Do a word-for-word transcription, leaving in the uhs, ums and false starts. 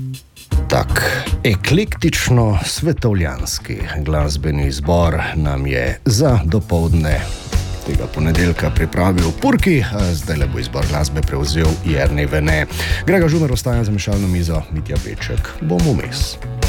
Tak eklektično svetovljanski glasbeni izbor nam je za dopoldne tega ponedeljka pripravil Purki, zdaj le bo izbor glasbe prevzel Jernej Vene. Grega Žumer ostaja za mešalno mizo, Mitja Peček bom vmes.